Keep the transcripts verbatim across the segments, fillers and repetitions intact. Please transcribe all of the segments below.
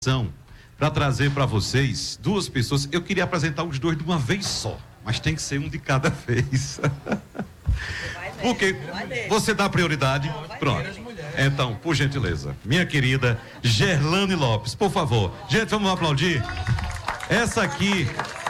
para trazer para vocês duas pessoas. Eu queria apresentar os dois de uma vez só, mas tem que ser um de cada vez. Porque você dá prioridade. Pronto. Então, por gentileza, minha querida Gerlane Lopes, por favor. Gente, vamos aplaudir. Essa aqui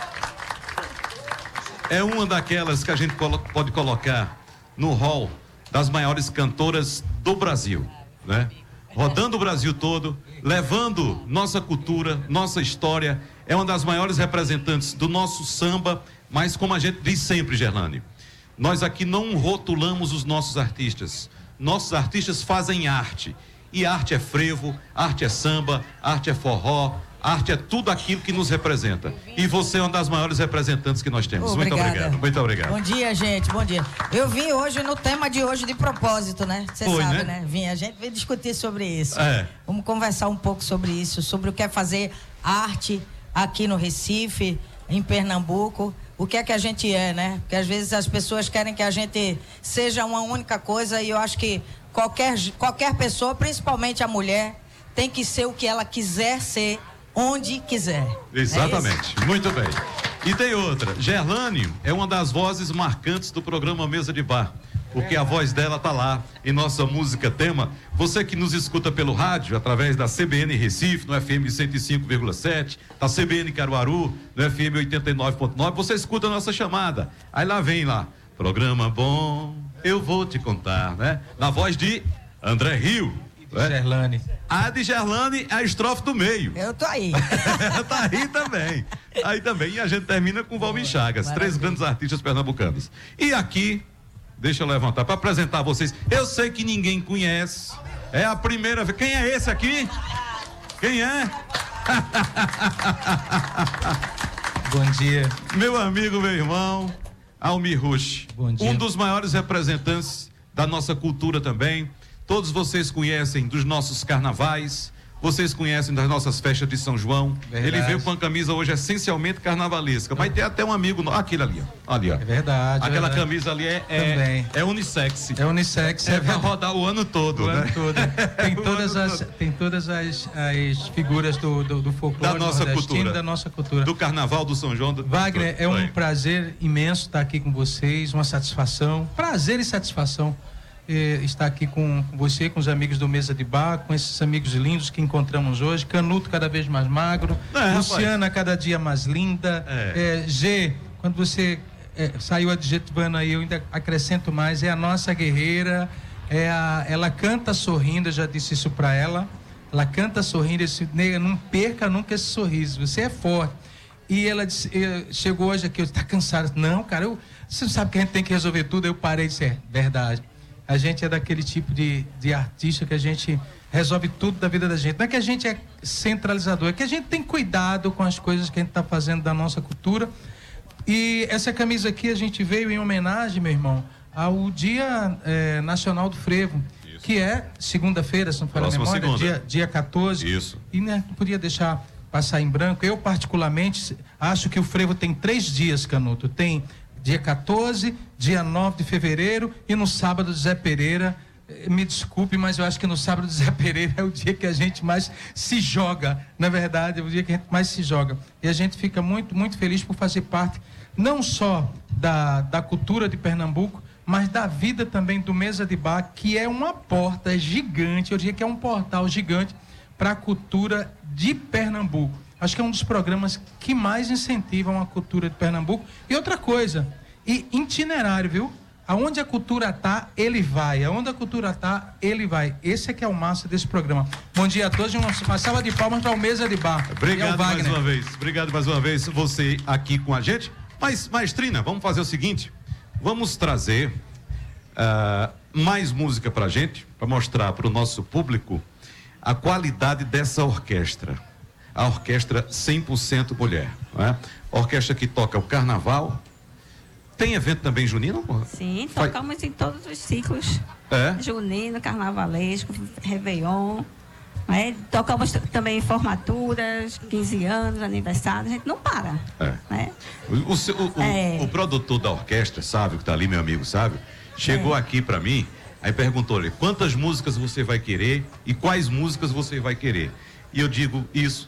é uma daquelas que a gente pode colocar no hall das maiores cantoras do Brasil, né? Rodando o Brasil todo, levando nossa cultura, nossa história. É uma das maiores representantes do nosso samba, mas como a gente diz sempre, Gerlane, nós aqui não rotulamos os nossos artistas. Nossos artistas fazem arte. E arte é frevo, arte é samba, arte é forró, arte é tudo aquilo que nos representa. E você é uma das maiores representantes que nós temos. Obrigada. Muito obrigado. Muito obrigado. Bom dia, gente. Bom dia. Eu vim hoje no tema de hoje de propósito, né? Você sabe, né? né? Vim, a gente veio discutir sobre isso. É. Vamos conversar um pouco sobre isso, sobre o que é fazer arte aqui no Recife, em Pernambuco. O que é que a gente é, né? Porque às vezes as pessoas querem que a gente seja uma única coisa e eu acho que qualquer, qualquer pessoa, principalmente a mulher, tem que ser o que ela quiser ser, onde quiser. Exatamente, é muito bem. E tem outra, Gerlane é uma das vozes marcantes do programa Mesa de Bar, porque a voz dela tá lá em nossa música tema. Você que nos escuta pelo rádio, através da C B N Recife, no F M cento e cinco vírgula sete, da C B N Caruaru, no F M oitenta e nove ponto nove, você escuta a nossa chamada. Aí lá vem lá, programa bom, eu vou te contar, né? Na voz de André Rio. É? Gerlane. A de Gerlane é a estrofe do meio. Eu tô aí. Tá aí também. Aí também. E a gente termina com Valmir Chagas, maravilha. Três grandes artistas pernambucanos. E aqui, deixa eu levantar para apresentar vocês. Eu sei que ninguém conhece. É a primeira vez. Quem é esse aqui? Quem é? Bom dia. Meu amigo, meu irmão, Almir Rush. Bom dia. Um dos maiores representantes da nossa cultura também. Todos vocês conhecem dos nossos carnavais, vocês conhecem das nossas festas de São João. Verdade. Ele veio com uma camisa hoje essencialmente carnavalesca, mas tem até um amigo, aquele ali, ó. Ali, ó. É verdade. Aquela verdade. camisa ali é, é, é unissex. É unissex. É, é pra rodar o ano todo, o né? ano todo. Tem todas as, todo. Tem todas as, as figuras do, do, do folclore, da nossa cultura, da nossa cultura. Do carnaval do São João. Do, Wagner, do, é um prazer imenso estar aqui com vocês, uma satisfação, prazer e satisfação. Está aqui com você, com os amigos do Mesa de Bar, com esses amigos lindos que encontramos hoje. Canuto cada vez mais magro, é, Luciana rapaz. Cada dia mais linda, é. É, G, quando você é, saiu adjetivando aí, eu ainda acrescento mais, é a nossa guerreira, é a, ela canta sorrindo, eu já disse isso pra ela, ela canta sorrindo, esse, não perca nunca esse sorriso, você é forte. E ela disse, chegou hoje aqui, eu está cansada. Não, cara, eu, você sabe que a gente tem que resolver tudo. Eu parei e disse, é verdade. A gente é daquele tipo de, de artista que a gente resolve tudo da vida da gente. Não é que a gente é centralizador, é que a gente tem cuidado com as coisas que a gente está fazendo da nossa cultura. E essa camisa aqui a gente veio em homenagem, meu irmão, ao Dia é, Nacional do Frevo. Isso. Que é segunda-feira, se não falha a memória, segunda. dia, dia quatorze. Isso. E né, não podia deixar passar em branco. Eu, particularmente, acho que o frevo tem três dias, Canuto. Tem dia quatorze, dia nove de fevereiro e no sábado Zé Pereira. Me desculpe, mas eu acho que no sábado Zé Pereira é o dia que a gente mais se joga. Na verdade, é o dia que a gente mais se joga. E a gente fica muito, muito feliz por fazer parte não só da, da cultura de Pernambuco, mas da vida também do Mesa de Bar, que é uma porta gigante, eu diria que é um portal gigante para a cultura de Pernambuco. Acho que é um dos programas que mais incentivam a cultura de Pernambuco. E outra coisa, e itinerário, viu? Aonde a cultura tá, ele vai. Aonde a cultura tá, ele vai. Esse é que é o massa desse programa. Bom dia a todos, uma, uma salva de palmas para o Mesa de Bar. Obrigado mais uma vez. Obrigado mais uma vez você aqui com a gente. Mas, maestrina, vamos fazer o seguinte, vamos trazer uh, mais música pra gente, para mostrar para o nosso público a qualidade dessa orquestra. A orquestra cem por cento mulher, não é? A orquestra que toca o carnaval. Tem evento também junino? Sim, tocamos Faz... em todos os ciclos. É? Junino, carnavalesco, Réveillon. É? Tocamos também em formaturas, quinze anos, aniversário, a gente não para. É. Né? O, o, o, é. o, o produtor da orquestra, Sávio, que está ali, meu amigo Sávio, chegou é. aqui para mim, aí perguntou-lhe quantas músicas você vai querer e quais músicas você vai querer. E eu digo isso